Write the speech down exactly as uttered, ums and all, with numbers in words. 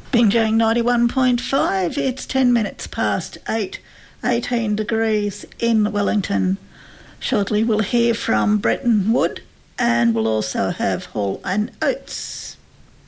Binjang ninety-one point five, it's ten minutes past eight, eighteen degrees in Wellington. Shortly we'll hear from Bretton Wood and we'll also have Hall and Oates.